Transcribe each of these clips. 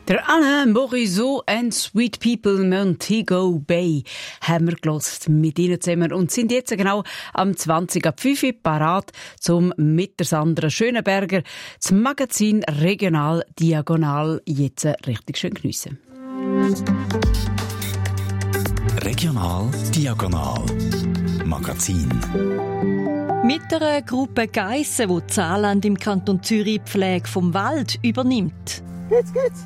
Der Alain Morisot and Sweet People Montego Bay haben wir gehört mit ihnen zusammen und sind jetzt genau am 20.05 Uhr parat, zum mit der Sandra Schönenberger das Magazin Regional Diagonal jetzt richtig schön geniessen. Regional Diagonal Magazin. Mit einer Gruppe Geissen, die das Saarland im Kanton Zürich die Pflege vom Wald übernimmt. Geht's.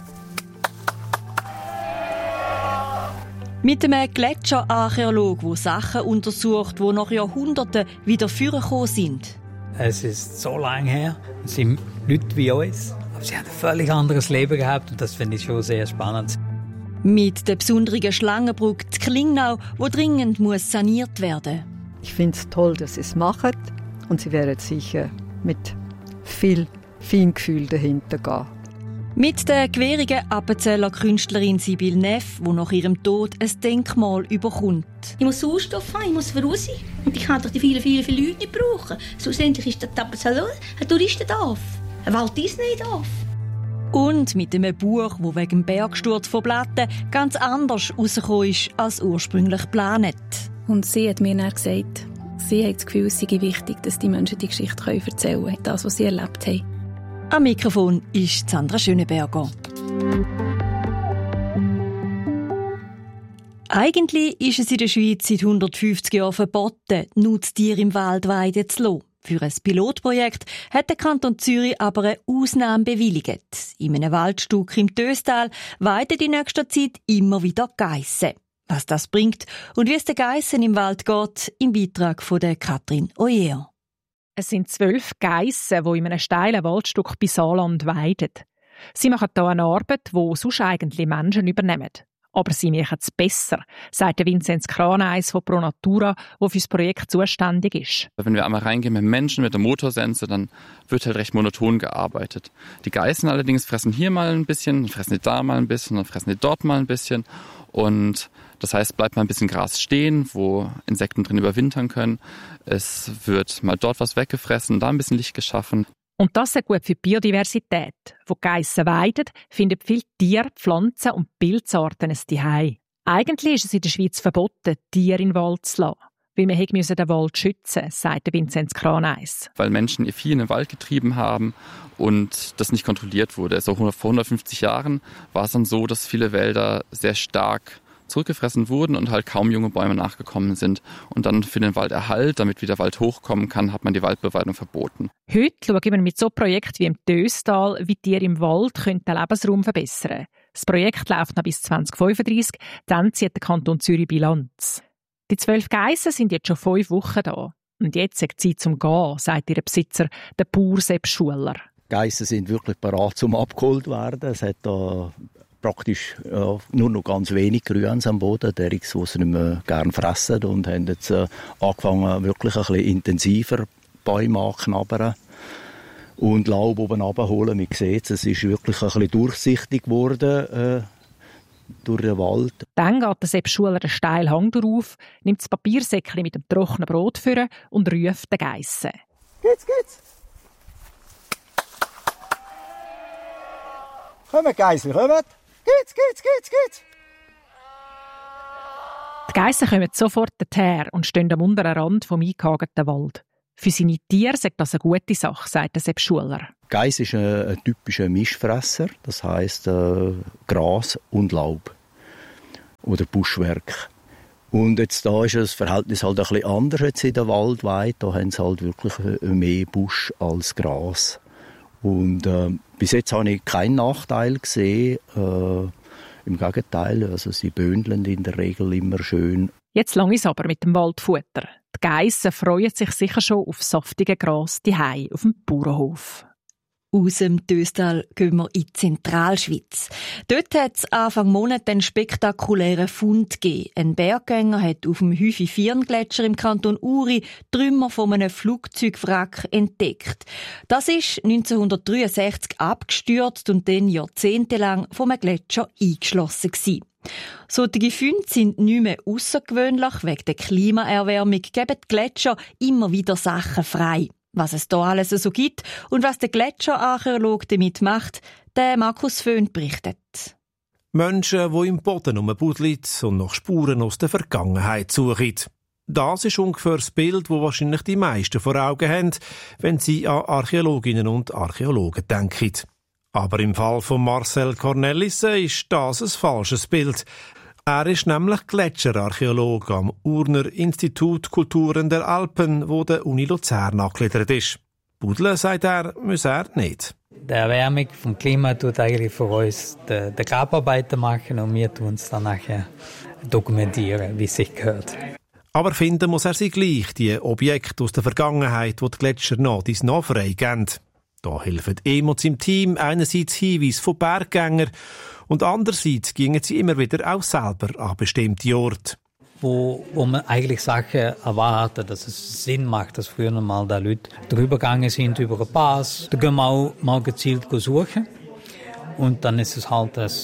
Mit einem Gletscherarchäologen, der Sachen untersucht, die nach Jahrhunderten wieder vorgekommen sind. Es ist so lange her. Es sind Leute wie uns. Aber sie haben ein völlig anderes Leben gehabt und das finde ich schon sehr spannend. Mit der besonderen Schlangenbrücke zu Klingnau, die dringend saniert werden muss. Ich finde es toll, dass sie es machen und sie werden sicher mit viel Feingefühl dahinter gehen. Mit der gewährigen Appenzeller Künstlerin Sibylle Neff, die nach ihrem Tod ein Denkmal überkommt. Ich muss Sauerstoff haben, ich muss voraus sein. Und ich kann doch die vielen Leute nicht brauchen. Schlussendlich ist das Appenzeller ein Touristendorf, ein Walt Disney-Dorf. Und mit einem Buch, das wegen dem Bergsturz von Platten ganz anders rausgekommen ist als ursprünglich geplant. Und sie hat mir dann gesagt, sie hat das Gefühl, es sei wichtig, dass die Menschen die Geschichte erzählen können, das, was sie erlebt haben. Am Mikrofon ist Sandra Schönenberger. Eigentlich ist es in der Schweiz seit 150 Jahren verboten, Nutztiere im Wald weiden zu lassen. Für ein Pilotprojekt hat der Kanton Zürich aber eine Ausnahme bewilligt. In einem Waldstück im Töstal weiden in nächster Zeit immer wieder Geissen. Was das bringt und wie es den Geissen im Wald geht, im Beitrag von der Katrin Oyer. Es sind 12 Geissen, die in einem steilen Waldstück bei Saarland weiden. Sie machen hier eine Arbeit, die sonst eigentlich Menschen übernehmen. Aber sie machen es besser, sagt Vinzenz Kraneis von Pro Natura, der für das Projekt zuständig ist. Wenn wir einmal reingehen mit Menschen, mit der Motorsense, dann wird halt recht monoton gearbeitet. Die Geissen allerdings fressen hier mal ein bisschen, dann fressen die da mal ein bisschen, dann fressen die dort mal ein bisschen. Und das heißt, bleibt mal ein bisschen Gras stehen, wo Insekten drin überwintern können. Es wird mal dort was weggefressen, da ein bisschen Licht geschaffen. Und das ist gut für die Biodiversität. Wo Geissen weiden, finden viele Tiere, Pflanzen und Pilzarten ein Zuhause. Eigentlich ist es in der Schweiz verboten, Tiere in den Wald zu lassen. Weil wir den Wald schützen, sagt Vinzenz Kraneis. Weil Menschen ihr Vieh in den Wald getrieben haben und das nicht kontrolliert wurde. So vor 150 Jahren war es dann so, dass viele Wälder sehr stark zurückgefressen wurden und halt kaum junge Bäume nachgekommen sind. Und dann für den Walderhalt, damit wieder Wald hochkommen kann, hat man die Waldbeweidung verboten. Heute schauen wir mit so Projekten wie im Töstal, wie Tiere im Wald den Lebensraum verbessern können. Das Projekt läuft noch bis 2035, dann zieht der Kanton Zürich Bilanz. Die 12 Geissen sind jetzt schon 5 Wochen da. Und jetzt ist Zeit zum Gehen, sagt ihr Besitzer, der Bauer Sepp Schuller. Geissen sind wirklich bereit zum abgeholt werden. Es hat da praktisch nur noch ganz wenig Grüns am Boden, die sie nicht mehr gerne fressen und haben jetzt angefangen, wirklich ein bisschen intensiver Bäume anzuknabbern und Laub oben runterholen. Man sieht es ist wirklich ein bisschen durchsichtig geworden durch den Wald. Dann geht der Sepp Schuller den steilen Hang drauf, nimmt das Papiersäckchen mit dem trockenen Brot vor und ruft den Geissen. Geht's. Kommt, Geissen, kommt. Geht's. Die Geissen kommen sofort her und stehen am unteren Rand vom eingehagten Wald. Für seine Tiere sagt das eine gute Sache, sagt Sepp Schuller. Geiss ist ein typischer Mischfresser, das heisst Gras und Laub oder Buschwerk. Und jetzt da ist das Verhältnis halt ein bisschen anders jetzt in der Waldweide. Da haben sie halt wirklich mehr Busch als Gras. Und bis jetzt habe ich keinen Nachteil gesehen. Im Gegenteil, also sie bündeln in der Regel immer schön. Jetzt lang ist aber mit dem Waldfutter. Die Geissen freuen sich sicher schon auf saftige Gras daheim auf dem Bauernhof. Aus dem Töstal gehen wir in die Zentralschweiz. Dort hat es Anfang Monat einen spektakulären Fund gegeben. Ein Berggänger hat auf dem Hüfi-Firn-Gletscher im Kanton Uri Trümmer von einem Flugzeugwrack entdeckt. Das ist 1963 abgestürzt und dann jahrzehntelang vom Gletscher eingeschlossen gewesen. Solche Funde sind nicht mehr außergewöhnlich. Wegen der Klimaerwärmung geben die Gletscher immer wieder Sachen frei. Was es da alles so gibt und was der Gletscherarchäologe damit macht, der Markus Föhn berichtet. Menschen, die im Boden rumbuddeln und nach Spuren aus der Vergangenheit suchen. Das ist ungefähr das Bild, das wahrscheinlich die meisten vor Augen haben, wenn sie an Archäologinnen und Archäologen denken. Aber im Fall von Marcel Cornelissen ist das ein falsches Bild. Er ist nämlich Gletscherarchäologe am Urner Institut Kulturen der Alpen, wo der Uni Luzern angegliedert ist. Buddeln, sagt er, muss er nicht. Die Erwärmung vom Klima tut eigentlich für uns die Grabarbeiten machen und wir tun es dann nachher dokumentieren, wie es sich gehört. Aber finden muss er sie gleich, die Objekte aus der Vergangenheit, die die Gletscher noch freigeben. Da helfen Emos im Team einerseits Hinweise von Berggängern und andererseits gingen sie immer wieder auch selber an bestimmte Orte. Wo man eigentlich Sachen erwartet, dass es Sinn macht, dass früher mal da Leute drüber gegangen sind über einen Pass. Da gehen wir auch mal gezielt suchen. Und dann ist es halt ein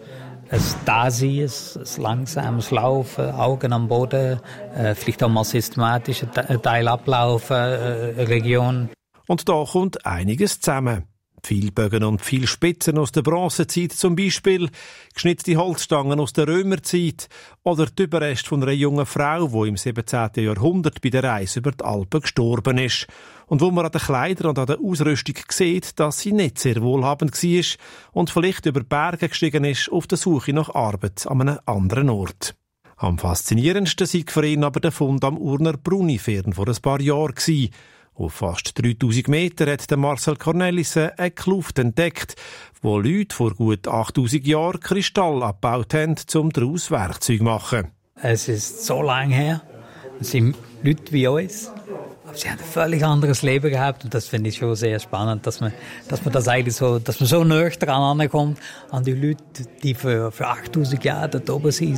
Dasein, ein langsames Laufen, Augen am Boden, vielleicht auch mal systematisch ein Teil ablaufen, eine Region. Und da kommt einiges zusammen. Viel Bögen und viel Spitzen aus der Bronzezeit zum Beispiel, geschnitzte Holzstangen aus der Römerzeit oder die Überreste von einer jungen Frau, die im 17. Jahrhundert bei der Reise über die Alpen gestorben ist und wo man an den Kleidern und an der Ausrüstung sieht, dass sie nicht sehr wohlhabend war und vielleicht über Berge gestiegen ist auf der Suche nach Arbeit an einem anderen Ort. Am faszinierendsten sei für ihn aber der Fund am Urner Brunifern vor ein paar Jahren gewesen. Auf fast 3000 Meter hat der Marcel Cornelissen eine Kluft entdeckt, wo Leute vor gut 8000 Jahren Kristall abgebaut haben, um daraus Werkzeuge zu machen. Es ist so lange her. Es sind Leute wie uns. Aber sie haben ein völlig anderes Leben gehabt. Und das finde ich schon sehr spannend, dass man das eigentlich so, dass man so nahe dran ankommt, an die Leute, die für 8000 Jahre dort oben sind.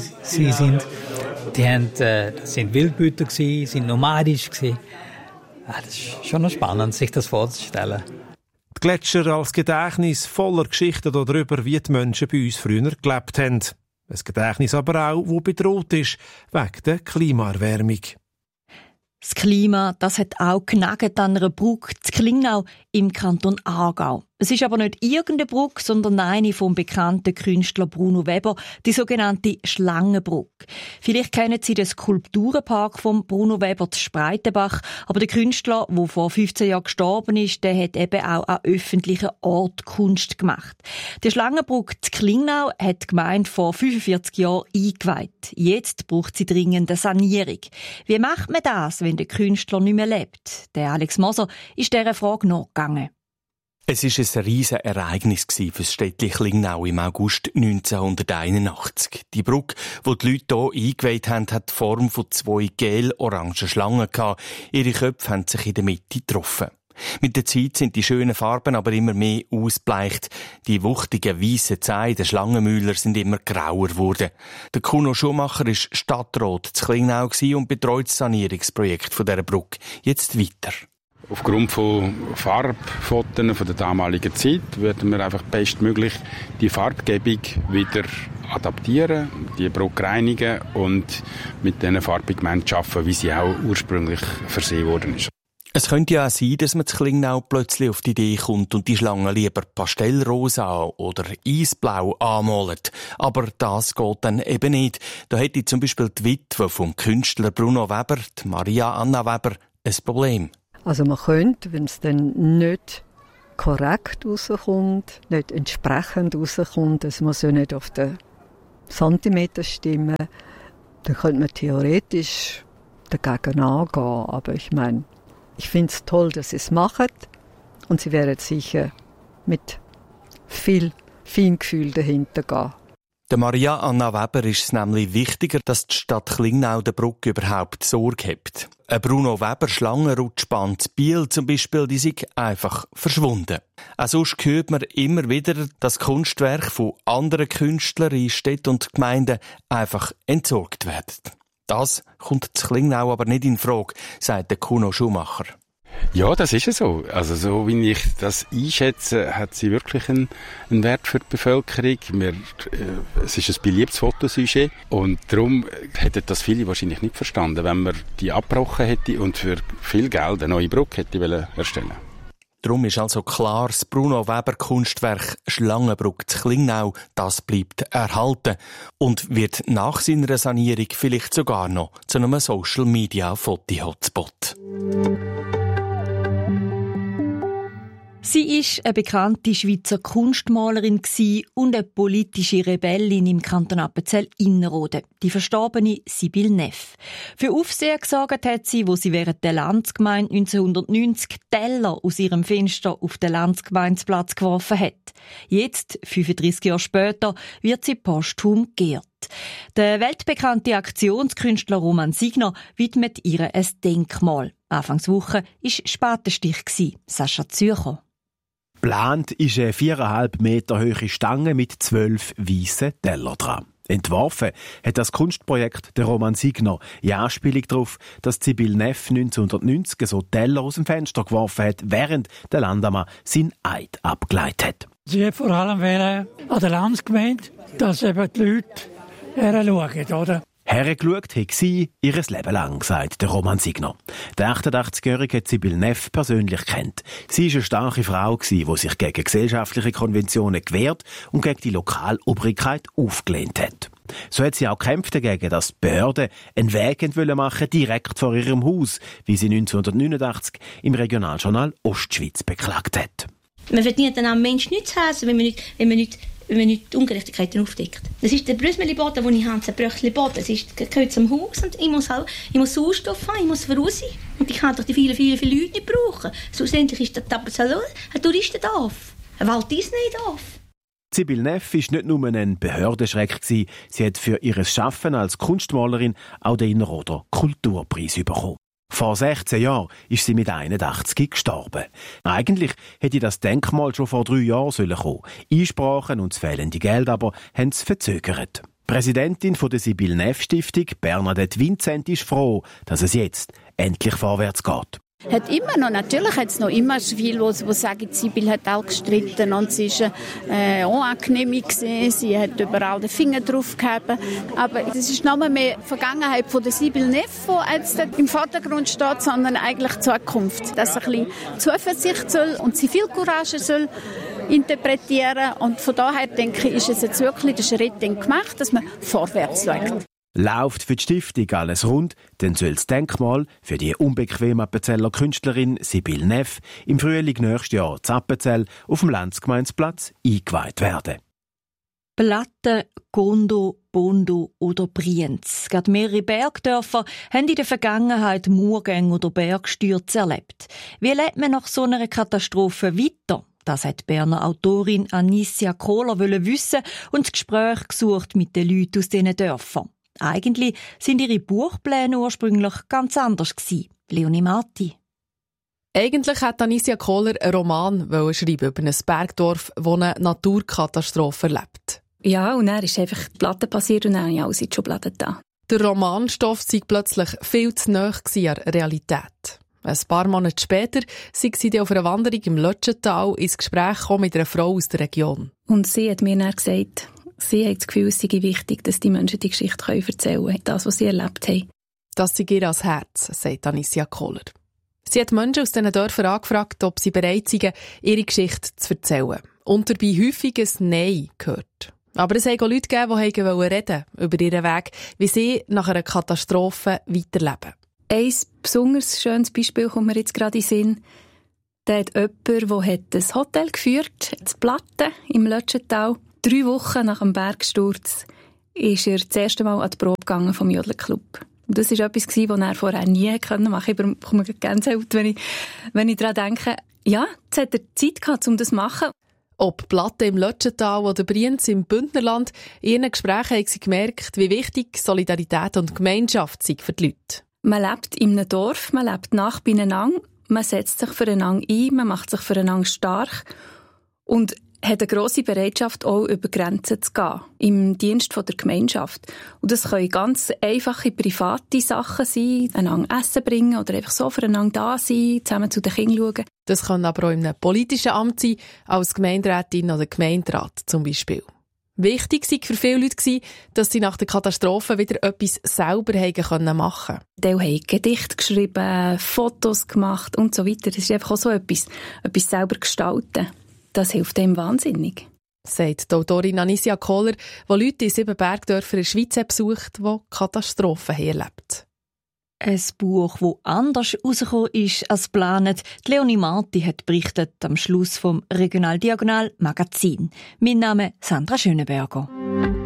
Das sind Wildbüter gewesen, sind nomadisch gewesen. Das ist schon noch spannend, sich das vorzustellen. Die Gletscher als Gedächtnis voller Geschichten darüber, wie die Menschen bei uns früher gelebt haben. Ein Gedächtnis aber auch, das bedroht ist, wegen der Klimaerwärmung. Das Klima, das hat auch genagt an einer Brücke in Klingnau im Kanton Aargau. Es ist aber nicht irgendeine Brücke, sondern eine vom bekannten Künstler Bruno Weber, die sogenannte Schlangenbrücke. Vielleicht kennen Sie den Skulpturenpark von Bruno Weber zu Spreitenbach, aber der Künstler, der vor 15 Jahren gestorben ist, der hat eben auch an öffentlichen Orten Kunst gemacht. Die Schlangenbrücke zu Klingnau hat die Gemeinde vor 45 Jahren eingeweiht. Jetzt braucht sie dringend eine Sanierung. Wie macht man das, wenn der Künstler nicht mehr lebt? Der Alex Moser ist dieser Frage nachgegangen. Es war ein riesiges Ereignis für das Städtchen Klingnau im August 1981. Die Brücke, die die Leute hier eingeweiht haben, hat die Form von 2 gel-orangen Schlangen gehabt. Ihre Köpfe haben sich in der Mitte getroffen. Mit der Zeit sind die schönen Farben aber immer mehr ausgebleicht. Die wuchtigen weißen Zähne der Schlangenmüller sind immer grauer geworden. Der Kuno Schumacher war Stadtrat zu Klingnau und betreut das Sanierungsprojekt dieser Brücke jetzt weiter. Aufgrund von Farbfotos von der damaligen Zeit werden wir einfach bestmöglich die Farbgebung wieder adaptieren, die Brücke reinigen und mit diesen Farbpigmenten arbeiten, wie sie auch ursprünglich versehen worden ist. Es könnte ja auch sein, dass man zu Klingnau plötzlich auf die Idee kommt und die Schlange lieber pastellrosa oder eisblau anmalt. Aber das geht dann eben nicht. Da hätte zum Beispiel die Witwe vom Künstler Bruno Weber, die Maria Anna Weber, ein Problem. Also man könnte, wenn es dann nicht korrekt rauskommt, nicht entsprechend rauskommt, es muss ja nicht auf den Zentimeter stimmen, dann könnte man theoretisch dagegen angehen. Aber ich meine, ich finde es toll, dass sie es machen und sie werden sicher mit viel Feingefühl dahinter gehen. Der Maria Anna Weber ist es nämlich wichtiger, dass die Stadt Klingnau der Brücke überhaupt Sorge hat. Ein Bruno Weber Schlangenrutschbahn zu Biel zum Beispiel, die sind einfach verschwunden. Auch sonst hört man immer wieder, dass Kunstwerke von anderen Künstlern in Städten und Gemeinden einfach entsorgt werden. Das kommt zu Klingnau aber nicht in Frage, sagt der Kuno Schumacher. Ja, das ist es so. Also so wie ich das einschätze, hat sie wirklich einen Wert für die Bevölkerung. Es ist ein beliebtes Fotosujet und darum hätten das viele wahrscheinlich nicht verstanden, wenn man die abgebrochen hätte und für viel Geld eine neue Brücke hätte erstellen wollen. Darum ist also klar, das Bruno Weber Kunstwerk Schlangenbrücke zu Klingnau, das bleibt erhalten und wird nach seiner Sanierung vielleicht sogar noch zu einem Social-Media-Foto-Hotspot. Sie war eine bekannte Schweizer Kunstmalerin und eine politische Rebellin im Kanton Appenzell-Innerrhoden, die verstorbene Sibylle Neff. Für Aufsehen gesorgt hat sie, wo sie während der Landsgemeinde 1990 Teller aus ihrem Fenster auf den Landsgemeindeplatz geworfen hat. Jetzt, 35 Jahre später, wird sie posthum geehrt. Der weltbekannte Aktionskünstler Roman Signer widmet ihr ein Denkmal. Anfangswoche war Spatenstich, Sascha Zürcher. Geplant ist eine 4,5 Meter hohe Stange mit 12 weißen Tellern dran. Entworfen hat das Kunstprojekt der Roman Signer in Anspielung darauf, dass Sibylle Neff 1990 so Teller aus dem Fenster geworfen hat, während der Landammann seinen Eid abgeleitet hat. Sie hat vor allem an der Landsgemeinde, dass eben die Leute herschauen, oder? Hergeschaut hat sie ihr Leben lang, sagt der Roman Signer. Der 88-Jährige hat Sibylle Neff persönlich kennt. Sie war eine starke Frau, die sich gegen gesellschaftliche Konventionen gewehrt und gegen die Lokalobrigkeit aufgelehnt hat. So hat sie auch gekämpft dagegen, dass die Behörden einen Weg machen direkt vor ihrem Haus, wie sie 1989 im Regionaljournal Ostschweiz beklagt hat. Man verdient dann am Menschen nichts heißen, wenn man nicht die Ungerechtigkeiten aufdeckt. Das ist der Brüsseli-Boden, den ich habe, der Brüsseli-Boden. Das gehört zum Haus und ich muss Sauerstoff haben, ich muss raus. Und ich kann doch die vielen Leute nicht brauchen. Schlussendlich ist das Appenzell ein Touristendorf, ein Walt Disney-Dorf. Sibylle Neff war nicht nur ein Behördenschreck. Sie hat für ihr Schaffen als Kunstmalerin auch den Innerrhoder Kulturpreis bekommen. Vor 16 Jahren ist sie mit 81 gestorben. Eigentlich hätte das Denkmal schon vor 3 Jahren kommen sollen. Einsprachen und das fehlende Geld aber haben es verzögert. Die Präsidentin der Sibylle Neff Stiftung, Bernadette Vincent, ist froh, dass es jetzt endlich vorwärts geht. Natürlich hat es noch immer viele, die sagen, Sibylle hat auch gestritten und sie war unangenehm gewesen, sie hat überall den Finger drauf gehabt. Aber es ist nicht mehr die Vergangenheit von der Sibylle Neff, die jetzt im Vordergrund steht, sondern eigentlich die Zukunft. Dass sie ein bisschen Zuversicht soll und Zivilcourage soll interpretieren. Und von daher denke ich, ist es jetzt wirklich der Schritt gemacht, dass man vorwärts schaut. Läuft für die Stiftung alles rund, dann soll das Denkmal für die unbequeme Appenzeller Künstlerin Sibylle Neff im Frühling nächstes Jahr in Appenzell auf dem Landsgemeindeplatz eingeweiht werden. Platten, Gondo, Bondo oder Brienz. Gerade mehrere Bergdörfer haben in der Vergangenheit Murgänge oder Bergstürze erlebt. Wie lebt man nach so einer Katastrophe weiter? Das hat die Berner Autorin Anicia Kohler wissen und das Gespräch gesucht mit den Leuten aus diesen Dörfern. Eigentlich sind ihre Buchpläne ursprünglich ganz anders gewesen. Leonie Marti. Eigentlich hat Anicia Kohler einen Roman schreiben über ein Bergdorf, das eine Naturkatastrophe erlebt. Ja, und dann ist einfach die Platte passiert und dann habe ich alles in die Schublade da. Der Romanstoff sei plötzlich viel zu nahe an der Realität. Ein paar Monate später sei sie auf einer Wanderung im Lötschental ins Gespräch gekommen mit einer Frau aus der Region. Und sie hat mir dann gesagt, sie hat das Gefühl, es sei wichtig, dass die Menschen die Geschichte erzählen können, das, was sie erlebt haben. Das sei ihr ans Herz, sagt Anicia Kohler. Sie hat Menschen aus diesen Dörfern angefragt, ob sie bereit seien, ihre Geschichte zu erzählen. Und dabei häufig ein Nein gehört. Aber es hat auch Leute gegeben, die reden über ihren Weg, wie sie nach einer Katastrophe weiterleben. Ein besonders schönes Beispiel kommt mir jetzt gerade in den Sinn. Da hat jemand, der ein Hotel geführt hat, das Platten im Lötschental. 3 Wochen nach dem Bergsturz ist er das erste Mal an die Probe gegangen vom Jodelclub. Und das war etwas, was er vorher nie machen konnte. Ich bekomme Gänsehaut, wenn ich daran denke. Ja, jetzt hat er Zeit gehabt, um das zu machen. Ob Platten im Lötschental oder Brienz im Bündnerland, in ihren Gesprächen haben sie gemerkt, wie wichtig Solidarität und Gemeinschaft sind für die Leute. Man lebt in einem Dorf, man lebt nah beieinander, man setzt sich füreinander ein, man macht sich füreinander stark und hat eine grosse Bereitschaft, auch über Grenzen zu gehen, im Dienst der Gemeinschaft. Und das können ganz einfache private Sachen sein, einander Essen bringen oder einfach so füreinander da sein, zusammen zu den Kindern schauen. Das kann aber auch in einem politischen Amt sein, als Gemeinderätin oder Gemeinderat zum Beispiel. Wichtig war für viele Leute, dass sie nach der Katastrophe wieder etwas selber machen konnten. Die haben Gedichte geschrieben, Fotos gemacht und so weiter. Das ist einfach auch so etwas selber gestalten. Das hilft dem wahnsinnig. Sagt die Autorin Anicia Kohler, die Leute in 7 Bergdörfern in der Schweiz besucht, die Katastrophen herlebt. Ein Buch, das anders rausgekommen ist als geplant. Leonie Marti hat berichtet am Schluss vom Regional Diagonal Magazin. Mein Name ist Sandra Schönenberger.